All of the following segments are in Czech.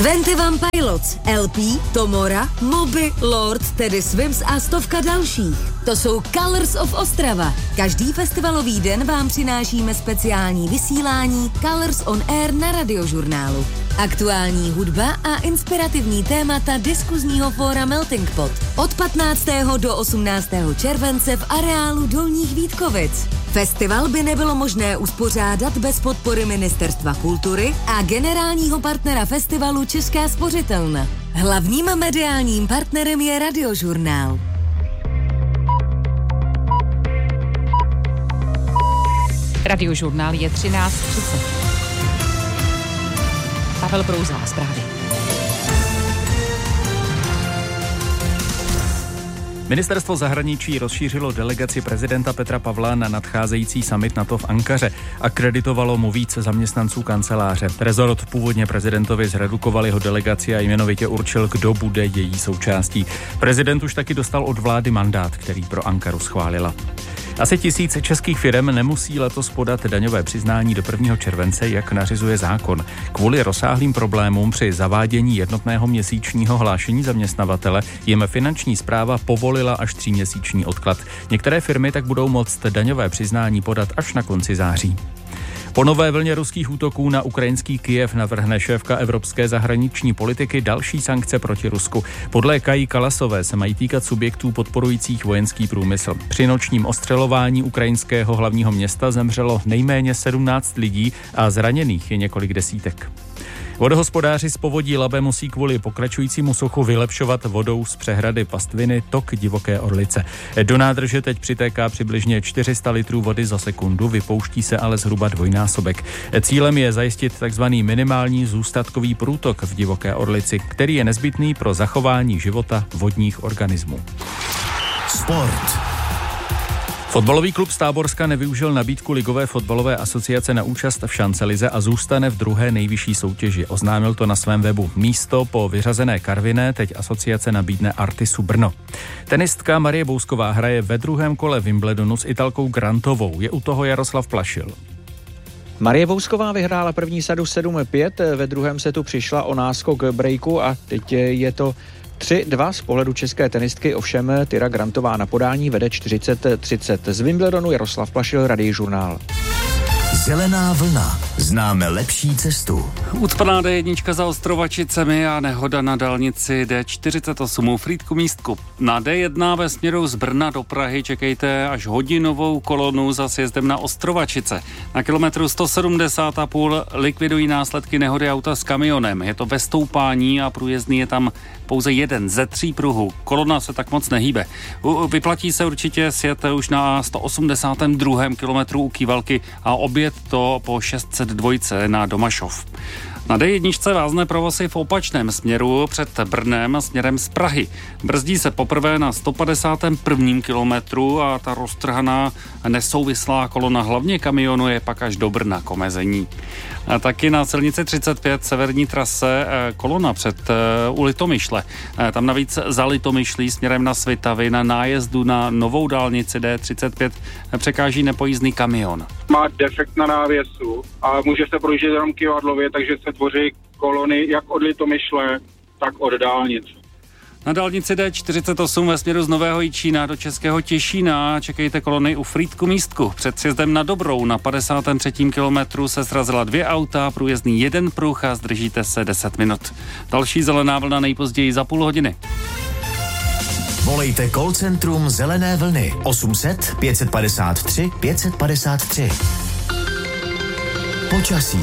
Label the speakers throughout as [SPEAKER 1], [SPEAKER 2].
[SPEAKER 1] 21 Pilots, LP, Tomora, Moby, Lord, Teddy Swims a stovka dalších. To jsou Colors of Ostrava. Každý festivalový den vám přinášíme speciální vysílání Colors on Air na Radiožurnálu. Aktuální hudba a inspirativní témata diskuzního fóra Melting Pot. Od 15. do 18. července v areálu Dolních Vítkovic. Festival by nebylo možné uspořádat bez podpory Ministerstva kultury a generálního partnera festivalu Česká spořitelna. Hlavním mediálním partnerem je Radiožurnál.
[SPEAKER 2] Radiožurnál je 13:30. Pavel Brouzá, zprávy.
[SPEAKER 3] Ministerstvo zahraničí rozšířilo delegaci prezidenta Petra Pavla na nadcházející summit NATO v Ankaře. Akreditovalo mu více zaměstnanců kanceláře. Rezort původně prezidentovi zredukoval jeho delegaci a jmenovitě určil, kdo bude její součástí. Prezident už taky dostal od vlády mandát, který pro Ankaru schválila. Asi 1000 českých firem nemusí letos podat daňové přiznání do 1. července, jak nařizuje zákon. Kvůli rozsáhlým problémům při zavádění jednotného měsíčního hlášení zaměstnavatele jim finanční správa povolila až 3měsíční odklad. Některé firmy tak budou moct daňové přiznání podat až na konci září. Po nové vlně ruských útoků na ukrajinský Kyjev navrhne šéfka evropské zahraniční politiky další sankce proti Rusku. Podle Kaji Kalasové se mají týkat subjektů podporujících vojenský průmysl. Při nočním ostřelování ukrajinského hlavního města zemřelo nejméně 17 lidí a zraněných je několik desítek. Vodohospodáři z povodí Labe musí kvůli pokračujícímu suchu vylepšovat vodou z přehrady pastviny tok Divoké Orlice. Do nádrže teď přitéká přibližně 400 litrů vody za sekundu, vypouští se ale zhruba dvojnásobek. Cílem je zajistit takzvaný minimální zůstatkový průtok v Divoké Orlici, který je nezbytný pro zachování života vodních organismů.
[SPEAKER 4] Sport.
[SPEAKER 3] Fotbalový klub z Táborska nevyužil nabídku Ligové fotbalové asociace na účast v šancelize a zůstane v druhé nejvyšší soutěži. Oznámil to na svém webu. Místo po vyřazené Karviné teď asociace nabídne Artisu Brno. Tenistka Marie Bousková hraje ve druhém kole Wimbledonu s Italkou Grantovou. Je u toho Jaroslav Plašil.
[SPEAKER 5] Marie Bousková vyhrála první sadu 7-5, ve druhém setu přišla o náskok breaku a teď je to 3-2 z pohledu české tenistky, ovšem Tyra Grantová na podání vede 40-30. Z Wimbledonu Jaroslav Plašil, Radiožurnál.
[SPEAKER 4] Zelená vlna. Známe lepší cestu.
[SPEAKER 6] Ucpaná D1 za Ostrovačicemi a nehoda na dálnici D48 u Frýdku-Místku. Na D1 ve směru z Brna do Prahy čekejte až hodinovou kolonu za sjezdem na Ostrovačice. Na kilometru 170,5 likvidují následky nehody auta s kamionem. Je to ve stoupání a průjezdný je tam pouze jeden ze 3 pruhů. Kolona se tak moc nehýbe. Vyplatí se určitě sjet už na 182. kilometru u Kývalky a obět to po 602 na Domašov. Na D1 vázne provoz v opačném směru před Brnem směrem z Prahy. Brzdí se poprvé na 151. kilometru a ta roztrhaná nesouvislá kolona hlavně kamionu je pak až do Brna k omezení. A taky na silnici 35 severní trase kolona před u Litomyšle. Tam navíc za Litomyšlí směrem na Svitavy na nájezdu na novou dálnici D35 překáží nepojízdný kamion.
[SPEAKER 7] Má defekt na návěsu a může se projíždět jenom kyvadlově, takže se tvoří kolony jak od Litomyšle, tak od dálnice.
[SPEAKER 6] Na dálnici D48 ve směru z Nového Jičína do Českého Těšína čekejte kolony u Frýdku-Místku. Před sjezdem na Dobrou na 53. kilometru se srazila 2 auta, průjezdný 1 pruh a zdržíte se 10 minut. Další zelená vlna nejpozději za půl hodiny.
[SPEAKER 4] Volejte call centrum Zelené vlny 800 553 553. Počasí.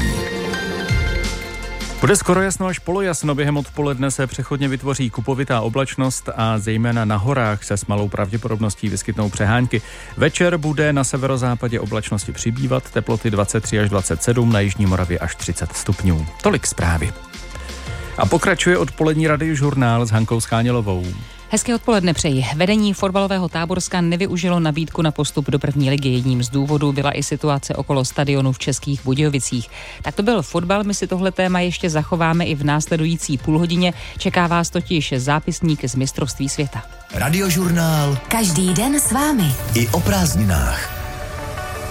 [SPEAKER 3] Bude skoro jasno až polojasno, během odpoledne se přechodně vytvoří kupovitá oblačnost a zejména na horách se s malou pravděpodobností vyskytnou přehánky. Večer bude na severozápadě oblačnosti přibývat, teploty 23 až 27, na jižní Moravě až 30 stupňů. Tolik zprávy. A pokračuje odpolední Radiožurnál s Hankou Schánělovou.
[SPEAKER 2] Hezké odpoledne přeji. Vedení fotbalového Táborska nevyužilo nabídku na postup do první ligy. Jedním z důvodů byla i situace okolo stadionu v Českých Budějovicích. Tak to byl fotbal, my si tohle téma ještě zachováme i v následující půlhodině. Čeká vás totiž zápisník z mistrovství světa.
[SPEAKER 4] Radiožurnál.
[SPEAKER 1] Každý den s vámi.
[SPEAKER 4] I o prázdninách.